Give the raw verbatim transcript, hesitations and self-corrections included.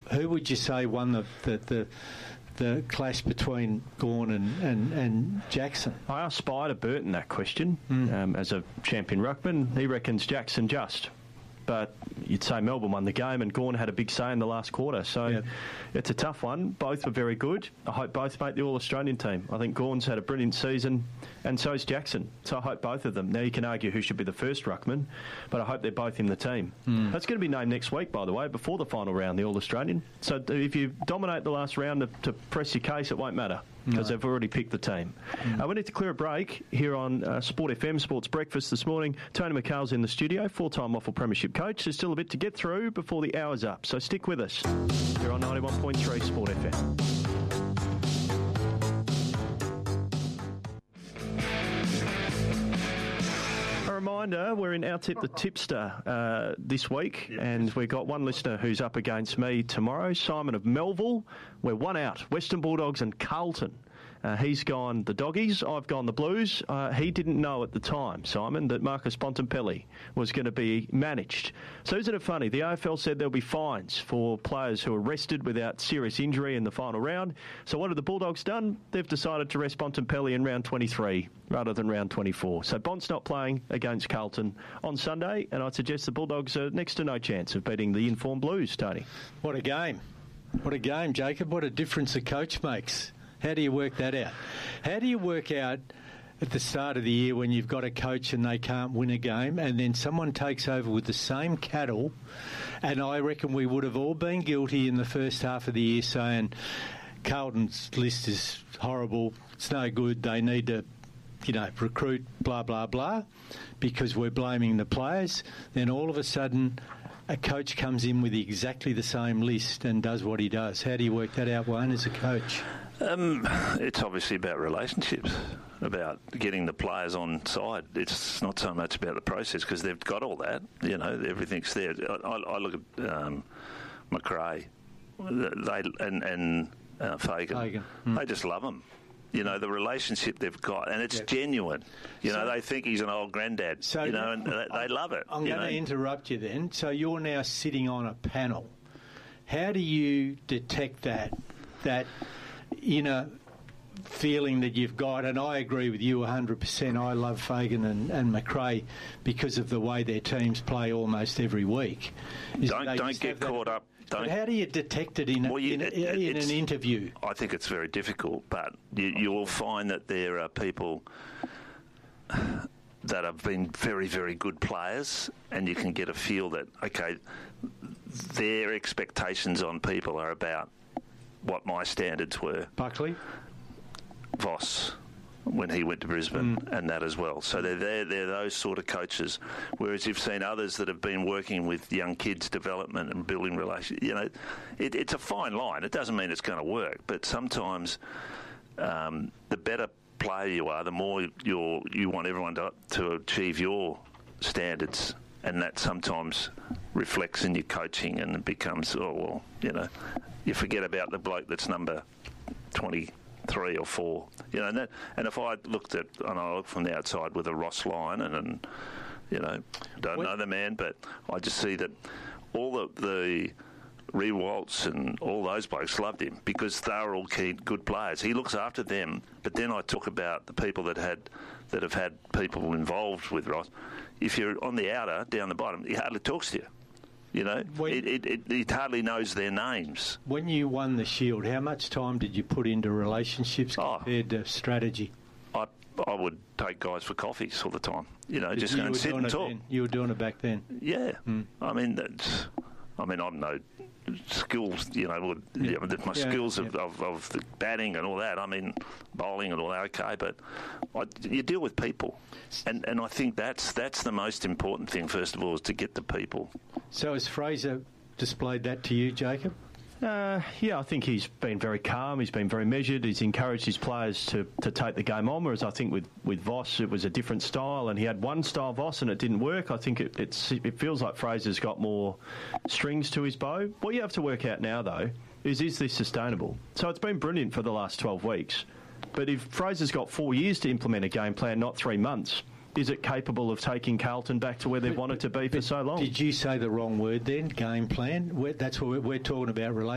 who would you say won the the, the the clash between Gawn and, and, and Jackson? I asked Spider Burton that question mm. um, as a champion ruckman. He reckons Jackson just. But you'd say Melbourne won the game and Gawn had a big say in the last quarter. So yep. it's a tough one. Both were very good. I hope both make the All-Australian team. I think Gawn's had a brilliant season and so's Jackson. So I hope both of them. Now you can argue who should be the first ruckman, but I hope they're both in the team. Mm. That's going to be named next week, by the way, before the final round, the All-Australian. So if you dominate the last round to, to press your case, it won't matter because no. they've already picked the team. Mm. Uh, we need to clear a break here on uh, Sport F M, Sports Breakfast this morning. Tony McHale's in the studio, four-time Waffle Premiership coach. There's still a bit to get through before the hour's up, so stick with us. You're on ninety-one point three Sport F M. A reminder, we're in Our Tip the Tipster uh, this week, yep. and we've got one listener who's up against me tomorrow, Simon of Melville. We're one out, Western Bulldogs and Carlton. Uh, he's gone the Doggies, I've gone the Blues. Uh, he didn't know at the time, Simon, that Marcus Bontempelli was going to be managed. So isn't it funny? The A F L said there'll be fines for players who are rested without serious injury in the final round. So what have the Bulldogs done? They've decided to rest Bontempelli in round twenty-three rather than round twenty-four. So Bont's not playing against Carlton on Sunday, and I'd suggest the Bulldogs are next to no chance of beating the informed Blues, Tony. What a game. What a game, Jacob. What a difference a coach makes. How do you work that out? How do you work out at the start of the year when you've got a coach and they can't win a game and then someone takes over with the same cattle? And I reckon we would have all been guilty in the first half of the year saying Carlton's list is horrible, it's no good, they need to, you know, recruit, blah, blah, blah, because we're blaming the players. Then all of a sudden a coach comes in with exactly the same list and does what he does. How do you work that out, Wayne, as a coach? Um, it's obviously about relationships, about getting the players on side. It's not so much about the process because they've got all that. You know, everything's there. I, I look at um, McRae they, and, and uh, Fagan. Fagan. Mm. They just love him. You know, the relationship they've got, and it's yeah. genuine. You so, know, they think he's an old granddad, so you know, and they, they love it. I'm going to interrupt you then. So you're now sitting on a panel. How do you detect that, that, you know, feeling that you've got? And I agree with you one hundred percent. I love Fagan and, and McRae because of the way their teams play almost every week. Is don't don't get caught up. Don't. But how do you detect it in, a, well, you, in, it, in an interview? I think it's very difficult, but you, you will find that there are people that have been very, very good players, and you can get a feel that, okay, their expectations on people are about what my standards were. Buckley? Voss, when he went to Brisbane, mm. and that as well. So they're, they're, they're those sort of coaches. Whereas you've seen others that have been working with young kids' development and building relations. You know, it, it's a fine line. It doesn't mean it's going to work, but sometimes um, the better player you are, the more you're, you want everyone to, to achieve your standards, and that sometimes reflects in your coaching, and it becomes, oh, well, you know, you forget about the bloke that's number twenty. Three or four, you know, and, that, and if I looked at, and I look from the outside with a Ross Lyon, and, and you know, don't what? know the man, but I just see that all the, the Reed Waltz and all those blokes loved him because they were all key, good players. He looks after them, but then I talk about the people that had that have had people involved with Ross. If you're on the outer, down the bottom, he hardly talks to you. You know, when, it, it, it, it hardly knows their names. When you won the Shield, how much time did you put into relationships compared oh, to strategy? I I would take guys for coffees all the time. You know, just go and sit and talk. Then. You were doing it back then? Yeah. Mm. I mean, that's, I mean, I'm no skills, you know, would, yeah. you know my yeah, skills yeah. Of, of, of the batting and all that, I mean, bowling and all that, okay, but I, you deal with people. And and I think that's that's the most important thing, first of all, is to get the people. So has Fraser displayed that to you, Jacob? Uh, yeah, I think he's been very calm, he's been very measured, he's encouraged his players to, to take the game on, whereas I think with, with Voss it was a different style, and he had one style Voss and it didn't work. I think it, it's, it feels like Fraser's got more strings to his bow. What you have to work out now, though, is is this sustainable? So it's been brilliant for the last twelve weeks, but if Fraser's got four years to implement a game plan, not three months, is it capable of taking Carlton back to where they've wanted to be for so long? Did you say the wrong word then, game plan? We're, that's what we're, we're talking about, relationship.